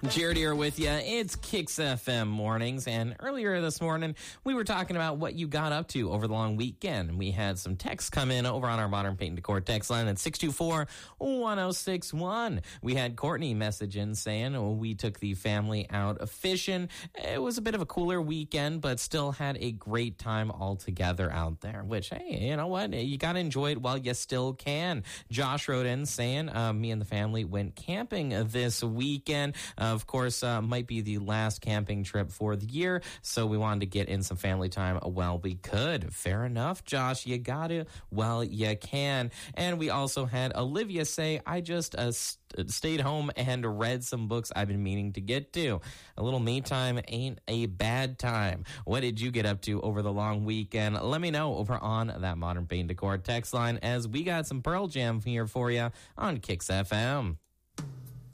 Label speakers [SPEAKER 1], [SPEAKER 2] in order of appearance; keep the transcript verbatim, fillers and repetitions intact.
[SPEAKER 1] Jared here with you. It's Kicks F M mornings, and earlier this morning we were talking about what you got up to over the long weekend. We had some texts come in over on our Modern Paint and Decor text line at six two four, one oh six one. We had Courtney message in saying oh, we took the family out fishing. It was a bit of a cooler weekend, but still had a great time all together out there, which, hey, you know what? You got to enjoy it while you still can. Josh wrote in saying uh, me and the family went camping this weekend. Uh, Of course, uh, might be the last camping trip for the year, so we wanted to get in some family time while we could. Fair enough, Josh. You got to while you can. And we also had Olivia say, I just uh, st- stayed home and read some books I've been meaning to get to. A little me time ain't a bad time. What did you get up to over the long weekend? Let me know over on that Modern Paint Decor text line, as we got some Pearl Jam here for you on Kicks F M.